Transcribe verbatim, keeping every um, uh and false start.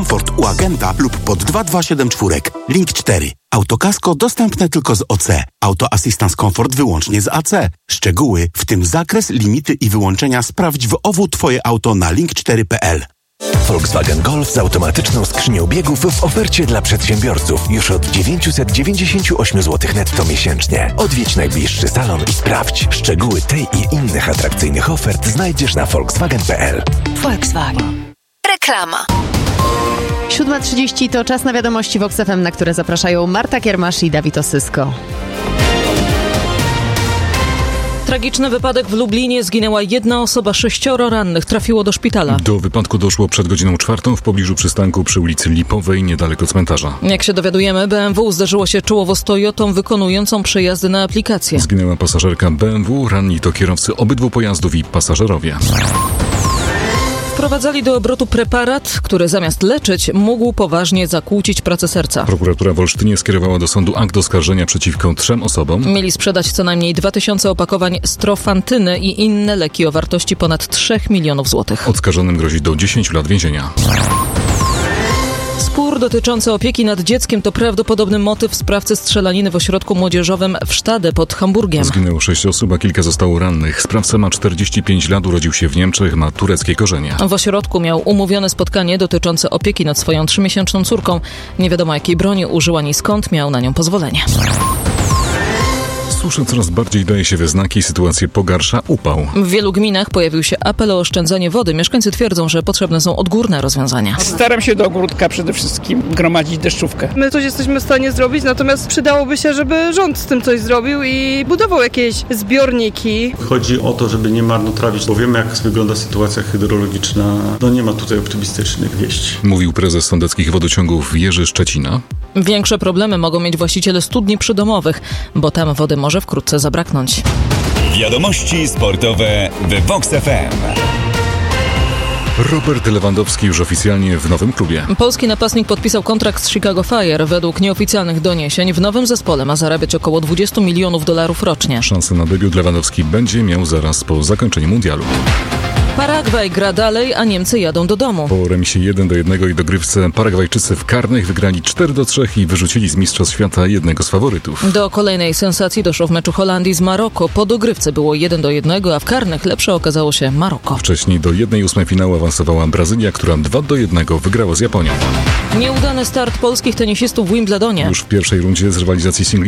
komfort u agenta lub pod dwa dwa siedem cztery. Link cztery. Autokasko dostępne tylko z O C. Auto Assistance Comfort wyłącznie z A C. Szczegóły, w tym zakres, limity i wyłączenia sprawdź w O W Twoje auto na link cztery kropka p l. Volkswagen Golf z automatyczną skrzynią biegów w ofercie dla przedsiębiorców już od dziewięćset dziewięćdziesiąt osiem złotych netto miesięcznie. Odwiedź najbliższy salon i sprawdź. Szczegóły tej i innych atrakcyjnych ofert znajdziesz na volkswagen kropka p l. Volkswagen. Reklama. siódma trzydzieści to czas na wiadomości Vox F M, na które zapraszają Marta Kiermasz i Dawid Osysko. Tragiczny wypadek w Lublinie. Zginęła jedna osoba, sześcioro rannych trafiło do szpitala. Do wypadku doszło przed godziną czwartą w pobliżu przystanku przy ulicy Lipowej, niedaleko cmentarza. Jak się dowiadujemy, B M W zderzyło się czołowo z Toyotą wykonującą przejazdy na aplikację. Zginęła pasażerka B M W, ranni to kierowcy obydwu pojazdów i pasażerowie. Wprowadzali do obrotu preparat, który zamiast leczyć, mógł poważnie zakłócić pracę serca. Prokuratura w Olsztynie skierowała do sądu akt oskarżenia przeciwko trzem osobom. Mieli sprzedać co najmniej dwa tysiące opakowań strofantyny i inne leki o wartości ponad trzech milionów złotych. Oskarżonym grozi do dziesięciu lat więzienia. Spór dotyczący opieki nad dzieckiem to prawdopodobny motyw sprawcy strzelaniny w ośrodku młodzieżowym w Stade pod Hamburgiem. Zginęło sześć osób, a kilka zostało rannych. Sprawca ma czterdzieści pięć lat, urodził się w Niemczech, ma tureckie korzenie. W ośrodku miał umówione spotkanie dotyczące opieki nad swoją trzymiesięczną córką. Nie wiadomo, jakiej broni użył ani skąd miał na nią pozwolenie. Susza coraz bardziej daje się we znaki, sytuację pogarsza upał. W wielu gminach pojawił się apel o oszczędzanie wody. Mieszkańcy twierdzą, że potrzebne są odgórne rozwiązania. Staram się do ogródka przede wszystkim gromadzić deszczówkę. My coś jesteśmy w stanie zrobić, natomiast przydałoby się, żeby rząd z tym coś zrobił i budował jakieś zbiorniki. Chodzi o to, żeby nie marnotrawić, bo wiemy, jak wygląda sytuacja hydrologiczna. No nie ma tutaj optymistycznych wieści. Mówił prezes sądeckich wodociągów Jerzy Szczecina. Większe problemy mogą mieć właściciele studni przydomowych, bo tam wody może wkrótce zabraknąć. Wiadomości sportowe w Vox F M. Robert Lewandowski już oficjalnie w nowym klubie. Polski napastnik podpisał kontrakt z Chicago Fire. Według nieoficjalnych doniesień w nowym zespole ma zarabiać około dwadzieścia milionów dolarów rocznie. Szansę na debiut Lewandowski będzie miał zaraz po zakończeniu mundialu. Paragwaj gra dalej, a Niemcy jadą do domu. Po remisie jeden do jednego i dogrywce Paragwajczycy w karnych wygrali cztery do trzech i wyrzucili z mistrzostw świata jednego z faworytów. Do kolejnej sensacji doszło w meczu Holandii z Maroko. Po dogrywce było jeden do jednego, a w karnych lepsze okazało się Maroko. Wcześniej do jednej ósmej finału awansowała Brazylia, która dwa do jednego wygrała z Japonią. Nieudany start polskich tenisistów w Wimbledonie. Już w pierwszej rundzie z rywalizacji singli